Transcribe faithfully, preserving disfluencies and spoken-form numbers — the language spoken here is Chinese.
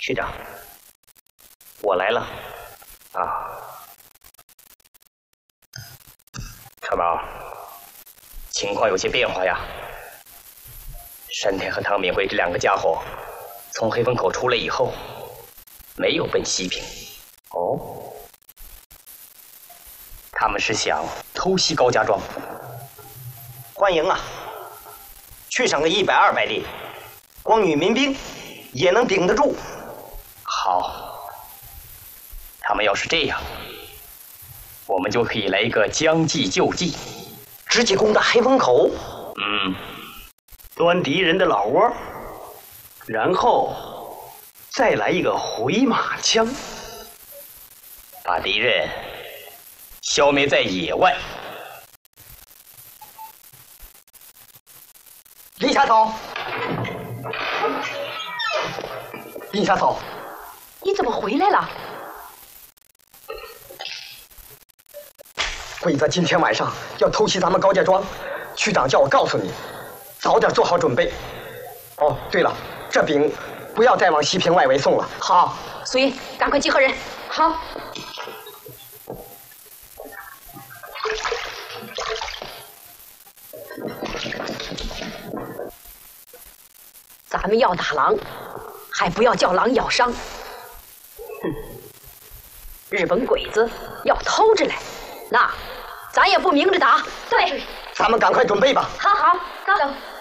区长，我来了。啊，川宝，情况有些变化呀。山田和汤敏慧这两个家伙从黑风口出来以后，没有奔西平。哦，他们是想偷袭高家庄。欢迎啊！去省个一百二百里，光女民兵也能顶得住。好，他们要是这样，我们就可以来一个将计就计，直接攻打黑风口。嗯， 端敌人的老窝，然后再来一个回马枪， 把敌人消灭在野外。 林下草，林下草， 你怎么回来了？ 鬼子今天晚上要偷袭咱们高家庄，区长叫我告诉你，早点做好准备。哦，对了，这饼不要再往西平外围送了。 好，所以赶快集合人。好。咱们要打狼，还不要叫狼咬伤。哼，日本鬼子要偷着来，那咱也不明着打。对， 咱们赶快准备吧。 好好，走走。